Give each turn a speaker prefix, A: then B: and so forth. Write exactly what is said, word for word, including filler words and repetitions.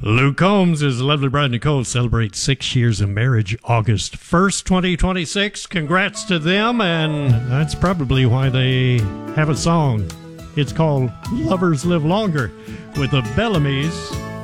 A: Luke Combs' lovely bride Nicole celebrates six years of marriage August first, twenty twenty-six. Congrats to them, and that's probably why they have a song. It's called Lovers Live Longer with the Bellamy's.